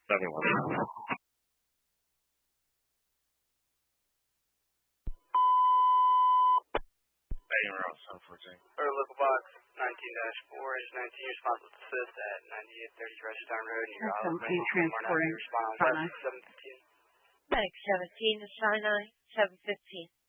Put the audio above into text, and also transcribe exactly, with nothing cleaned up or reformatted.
seven one. seven fourteen. Or local box nineteen dash four is nineteen responsible to assist at ninety-eight thirty Register Road near Olive Branch. Transporting. Respond seven fifteen. Medic seventeen to Sinai, seven fifteen.